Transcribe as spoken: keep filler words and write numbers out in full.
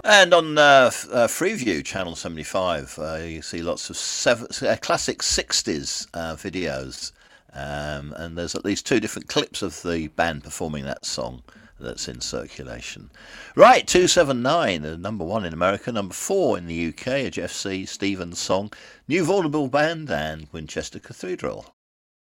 And on uh, f- uh, Freeview Channel seventy-five, uh, you see lots of seven, uh, classic sixties uh, videos. Um, and there's at least two different clips of the band performing that song that's in circulation. Right, two seven nine, uh, number one in America, number four in the U K, a Jeff C. Stevens song, New Vaudeville Band and Winchester Cathedral.